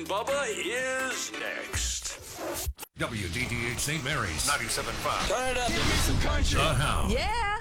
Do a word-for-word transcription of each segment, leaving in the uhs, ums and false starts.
Bubba is next. W D T H Saint Mary's ninety-seven point five. Turn it up. Give me some country. The Hound. Yeah.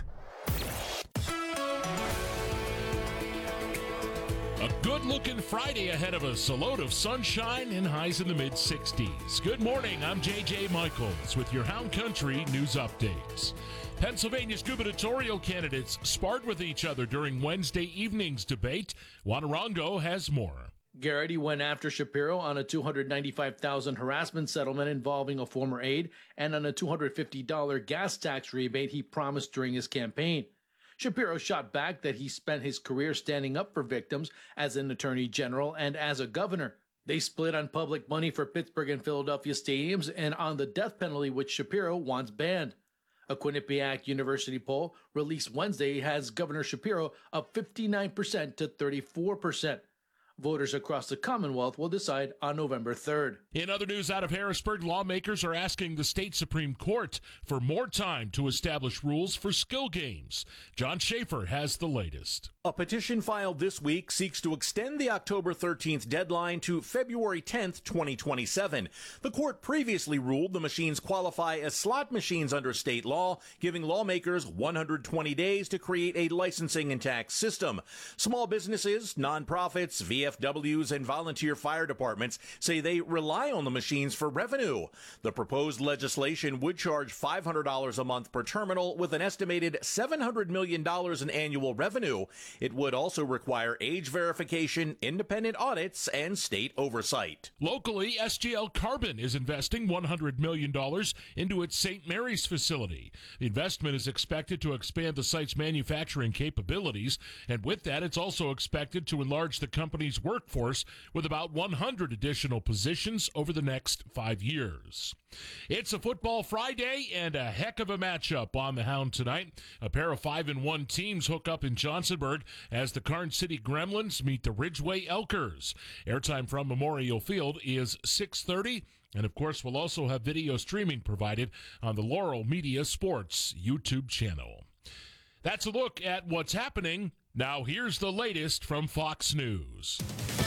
A good-looking Friday ahead of us. A load of sunshine and highs in the mid-sixties. Good morning. I'm J J Michaels with your Hound Country news updates. Pennsylvania's gubernatorial candidates sparred with each other during Wednesday evening's debate. Wanarongo has more. Garrity went after Shapiro on a two hundred ninety-five thousand dollars harassment settlement involving a former aide and on a two hundred fifty dollars gas tax rebate he promised during his campaign. Shapiro shot back that he spent his career standing up for victims as an attorney general and as a governor. They split on public money for Pittsburgh and Philadelphia stadiums and on the death penalty, which Shapiro wants banned. A Quinnipiac University poll released Wednesday has Governor Shapiro up fifty-nine percent to thirty-four percent. Voters across the Commonwealth will decide on November third. In other news out of Harrisburg, lawmakers are asking the state Supreme Court for more time to establish rules for skill games. John Schaefer has the latest. A petition filed this week seeks to extend the October thirteenth deadline to February tenth, twenty twenty-seven. The court previously ruled the machines qualify as slot machines under state law, giving lawmakers one hundred twenty days to create a licensing and tax system. Small businesses, nonprofits, V F Ws, and volunteer fire departments say they rely on the machines for revenue. The proposed legislation would charge five hundred dollars a month per terminal with an estimated seven hundred million dollars in annual revenue. It would also require age verification, independent audits, and state oversight. Locally, S G L Carbon is investing one hundred million dollars into its Saint Mary's facility. The investment is expected to expand the site's manufacturing capabilities, and with that, it's also expected to enlarge the company's workforce with about one hundred additional positions over the next five years. It's a football Friday and a heck of a matchup on the Hound tonight. A pair of five and one teams hook up in Johnsonburg as the Karn City Gremlins meet the Ridgeway Elkers. Airtime from Memorial Field is six thirty, and of course we'll also have video streaming provided on the Laurel Media Sports YouTube channel. That's a look at what's happening. Now here's the latest from Fox News.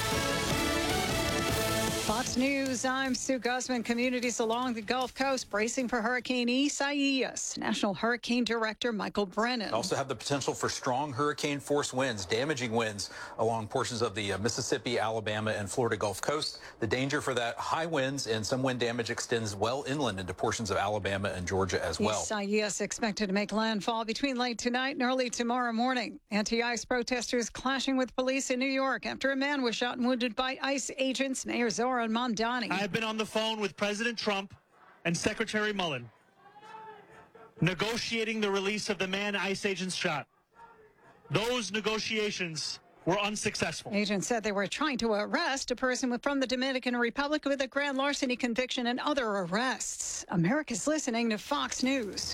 Fox News, I'm Sue Guzman. Communities along the Gulf Coast bracing for Hurricane Isaias. National Hurricane Director Michael Brennan. Also have the potential for strong hurricane force winds, damaging winds along portions of the uh, Mississippi, Alabama, and Florida Gulf Coast. The danger for that, high winds and some wind damage extends well inland into portions of Alabama and Georgia as well. Isaias expected to make landfall between late tonight and early tomorrow morning. Anti-ICE protesters clashing with police in New York after a man was shot and wounded by ICE agents. Mayor Zoran Mamdani. I have been on the phone with President Trump and Secretary Mullen, negotiating the release of the man ICE agents shot. Those negotiations were unsuccessful. Agents said they were trying to arrest a person from the Dominican Republic with a grand larceny conviction and other arrests. America's listening to Fox News.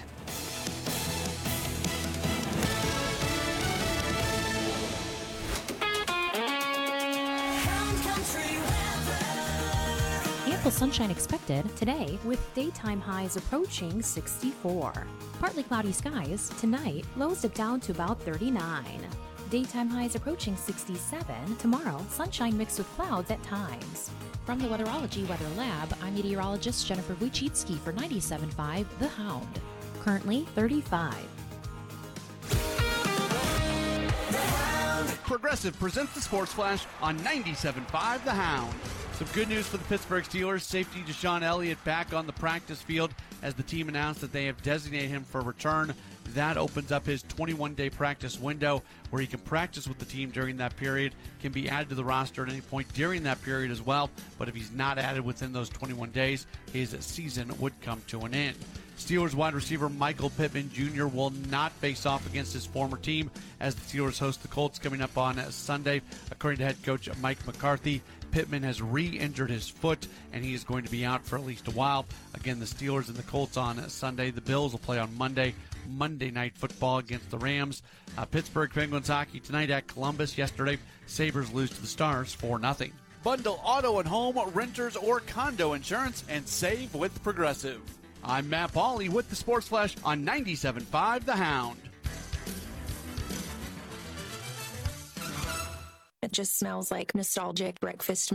Ample sunshine expected today with daytime highs approaching sixty-four. Partly cloudy skies tonight, lows dip down to about thirty-nine. Daytime highs approaching sixty-seven. Tomorrow, sunshine mixed with clouds at times. From the Weatherology Weather Lab, I'm meteorologist Jennifer Wojcicki for ninety-seven point five The Hound. Currently thirty-five. Progressive presents the Sports Flash on ninety-seven point five The Hound. Some good news for the Pittsburgh Steelers. Safety Deshaun Elliott back on the practice field as the team announced that they have designated him for return. That opens up his twenty-one day practice window where he can practice with the team during that period, can be added to the roster at any point during that period as well. But if he's not added within those twenty-one days, his season would come to an end. Steelers wide receiver Michael Pittman Junior will not face off against his former team as the Steelers host the Colts coming up on Sunday. According to head coach Mike McCarthy, Pittman has re-injured his foot, and he is going to be out for at least a while. Again, the Steelers and the Colts on Sunday. The Bills will play on Monday. Monday Night Football against the Rams. Uh, Pittsburgh Penguins hockey tonight at Columbus. Yesterday, Sabres lose to the Stars four nothing. Bundle auto and home, renters, or condo insurance and save with Progressive. I'm Matt Pauley with the Sports Flash on ninety-seven point five The Hound. It just smells like nostalgic breakfast